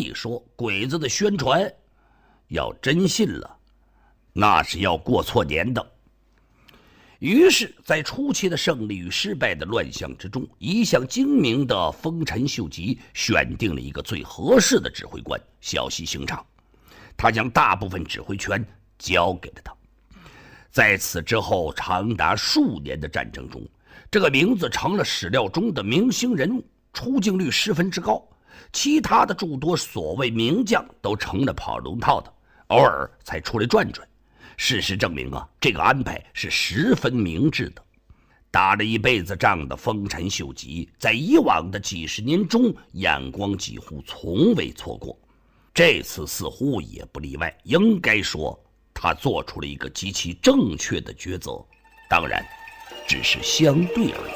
一说，鬼子的宣传要真信了，那是要过错年的。于是，在初期的胜利与失败的乱象之中，一向精明的丰臣秀吉选定了一个最合适的指挥官小西行长，他将大部分指挥权交给了他。在此之后长达数年的战争中，这个名字成了史料中的明星人物，出镜率十分之高。其他的诸多所谓名将都成了跑龙套的，偶尔才出来转转。事实证明啊，这个安排是十分明智的。打了一辈子仗的丰臣秀吉，在以往的几十年中，眼光几乎从未错过，这次似乎也不例外。应该说，他做出了一个极其正确的抉择，当然，只是相对而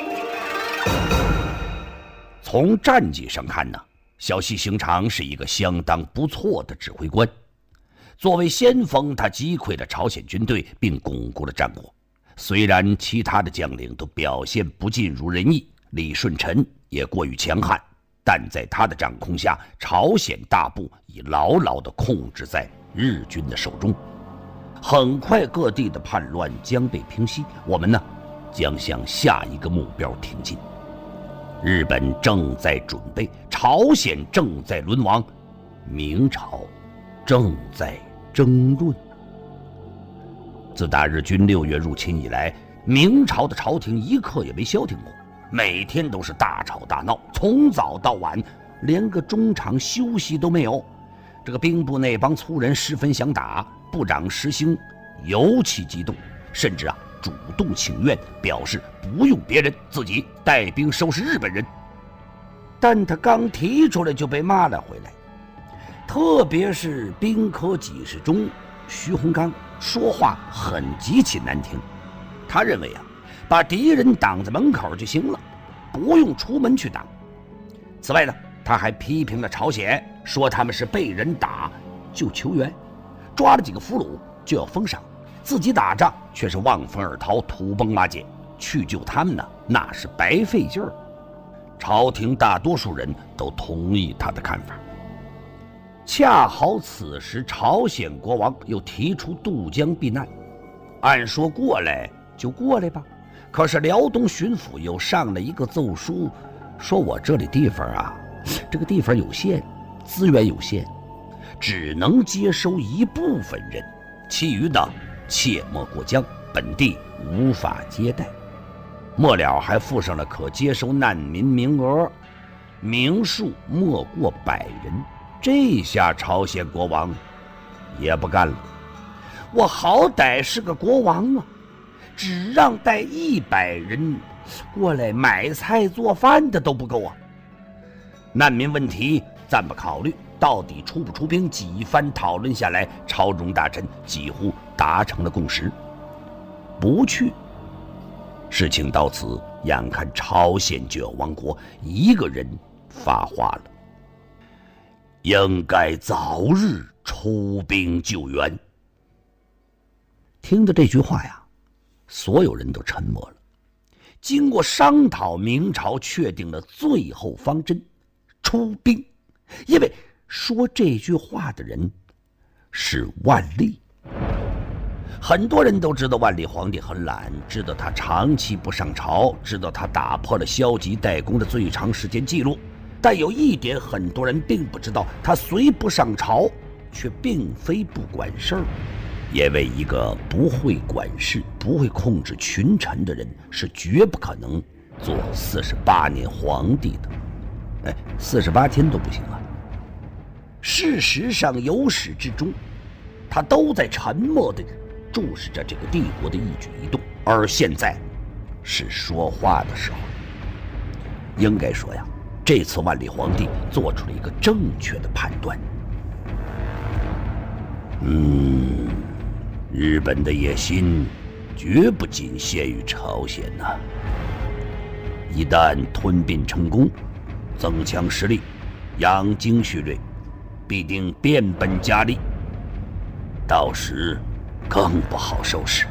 言。从战绩上看呢，小西行长是一个相当不错的指挥官。作为先锋，他击溃了朝鲜军队，并巩固了战果。虽然其他的将领都表现不尽如人意，李舜臣也过于强悍，但在他的掌控下，朝鲜大部已牢牢地控制在日军的手中。很快，各地的叛乱将被平息，我们呢，将向下一个目标挺进。日本正在准备，朝鲜正在沦亡，明朝正在争论。自打日军6月入侵以来，明朝的朝廷一刻也没消停过，每天都是大吵大闹，从早到晚，连个中场休息都没有。这个兵部那帮粗人十分想打，部长石兴尤其激动，甚至主动请愿，表示不用别人，自己带兵收拾日本人。但他刚提出来就被骂了回来。特别是兵科给事中徐洪刚说话极其难听，他认为把敌人挡在门口就行了，不用出门去打。此外呢，他还批评了朝鲜，说他们是被人打就求援，抓了几个俘虏就要封赏，自己打仗却是望风而逃，土崩瓦解，去救他们呢，那是白费劲儿。朝廷大多数人都同意他的看法。恰好此时朝鲜国王又提出渡江避难，按说过来就过来吧，可是辽东巡抚又上了一个奏书，说我这里地方这个地方有限，资源有限，只能接收一部分人，其余的切莫过江，本地无法接待。末了还附上了可接收难民名额，名数莫过100人。这下朝鲜国王也不干了，我好歹是个国王只让带100人过来买菜做饭的都不够难民问题暂不考虑，到底出不出兵，几番讨论下来，朝中大臣几乎达成了共识，不去。事情到此，眼看朝鲜就要亡国，一个人发话了：应该早日出兵救援。听着这句话所有人都沉默了。经过商讨，明朝确定了最后方针：出兵。因为说这句话的人是万历。很多人都知道万历皇帝很懒，知道他长期不上朝，知道他打破了消极怠工的最长时间记录。但有一点很多人并不知道，他虽不上朝，却并非不管事儿。因为一个不会管事、不会控制群臣的人，是绝不可能做48年皇帝的。48天都不行事实上，由始至终，他都在沉默地注视着这个帝国的一举一动。而现在，是说话的时候。应该说这次万历皇帝做出了一个正确的判断。日本的野心绝不仅限于朝鲜一旦吞并成功，增强实力，养精蓄锐，必定变本加厉，到时更不好收拾。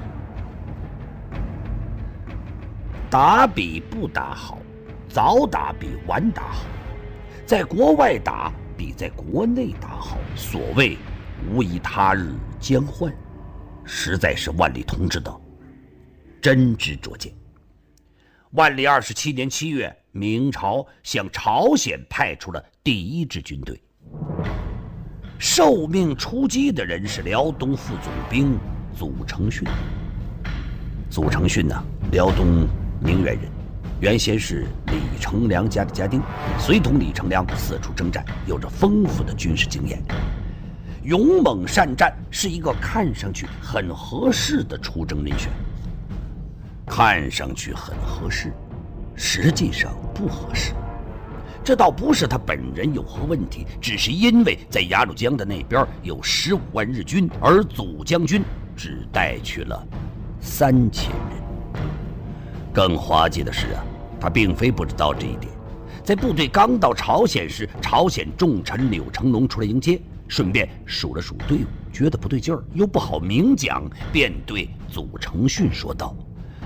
打比不打好，早打比晚打好。在国外打比在国内打好。所谓无以他日将换，实在是万历同志的真知灼见。万历27年7月，明朝向朝鲜派出了第一支军队，受命出击的人是辽东副总兵祖承训。祖承训呢，辽东宁远人，原先是李成梁家的家丁，随同李成梁四处征战，有着丰富的军事经验，勇猛善战，是一个看上去很合适的出征人选。看上去很合适，实际上不合适。这倒不是他本人有何问题，只是因为在鸭绿江的那边有15万日军，而祖将军只带去了3000人。更滑稽的是啊，他并非不知道这一点。在部队刚到朝鲜时，朝鲜重臣柳成龙出来迎接，顺便数了数队伍，觉得不对劲儿，又不好明讲，便对祖承训说道：“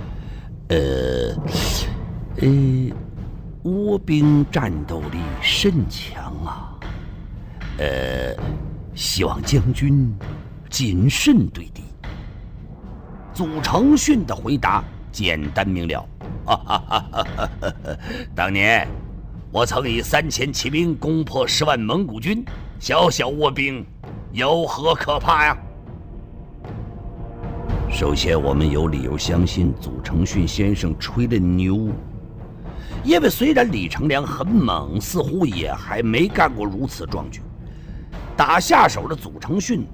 倭兵战斗力甚强啊，希望将军谨慎对敌。”祖承训的回答简单明了：“当年我曾以3000骑兵攻破10万蒙古军，小小倭兵有何可怕呀？”首先，我们有理由相信祖承训先生吹了牛，因为虽然李成梁很猛，似乎也还没干过如此壮举。打下手的祖承训